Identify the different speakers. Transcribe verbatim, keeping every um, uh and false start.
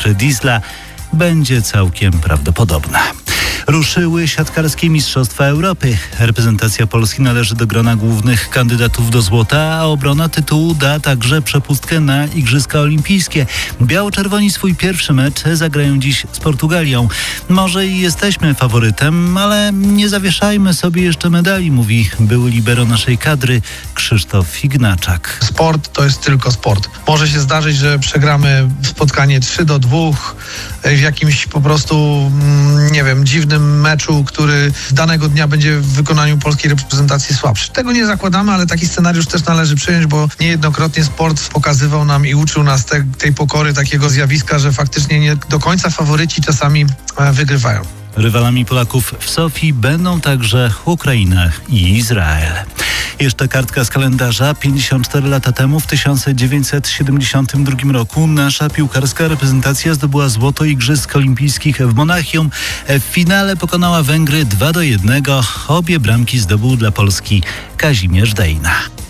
Speaker 1: Piotr Disla będzie całkiem prawdopodobna. Ruszyły siatkarskie Mistrzostwa Europy. Reprezentacja Polski należy do grona głównych kandydatów do złota, a obrona tytułu da także przepustkę na Igrzyska Olimpijskie. Biało-czerwoni swój pierwszy mecz zagrają dziś z Portugalią. Może i jesteśmy faworytem, ale nie zawieszajmy sobie jeszcze medali, mówi były libero naszej kadry Krzysztof Ignaczak.
Speaker 2: Sport to jest tylko sport. Może się zdarzyć, że przegramy spotkanie trzy do dwóch w jakimś po prostu, nie wiem, dziwnym meczu, który danego dnia będzie w wykonaniu polskiej reprezentacji słabszy. Tego nie zakładamy, ale taki scenariusz też należy przyjąć, bo niejednokrotnie sport pokazywał nam i uczył nas te, tej pokory, takiego zjawiska, że faktycznie nie do końca faworyci czasami wygrywają.
Speaker 1: Rywalami Polaków w Sofii będą także Ukraina i Izrael. Jeszcze kartka z kalendarza. pięćdziesiąt cztery lata temu, w tysiąc dziewięćset siedemdziesiątym drugim roku, nasza piłkarska reprezentacja zdobyła złoto Igrzysk Olimpijskich w Monachium. W finale pokonała Węgry dwa do jednego. Obie bramki zdobył dla Polski Kazimierz Dejna.